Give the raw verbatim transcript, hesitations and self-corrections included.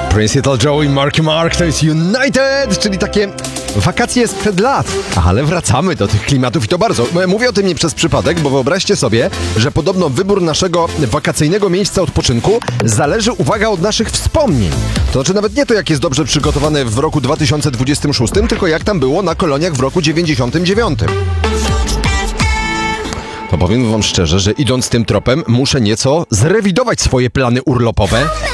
Prince Little Joe i Marky Mark to jest United, czyli takie wakacje sprzed lat. Ale wracamy do tych klimatów i to bardzo. Mówię o tym nie przez przypadek, bo wyobraźcie sobie, że podobno wybór naszego wakacyjnego miejsca odpoczynku zależy, uwaga, od naszych wspomnień. To znaczy nawet nie to, jak jest dobrze przygotowane w roku dwa tysiące dwudziestym szóstym, tylko jak tam było na koloniach w roku dziewięćdziesiątym dziewiątym. To powiem wam szczerze, że idąc tym tropem muszę nieco zrewidować swoje plany urlopowe.